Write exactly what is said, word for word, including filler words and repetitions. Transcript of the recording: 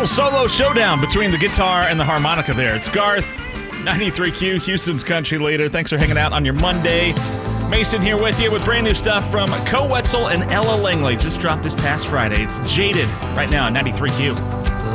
Little solo showdown between the guitar and the harmonica there. It's Garth, ninety-three Q, Houston's country leader. Thanks for hanging out on your Monday. Mason here with you with brand new stuff from Co Wetzel and Ella Langley. Just dropped this past Friday. It's Jaded right now on ninety-three Q.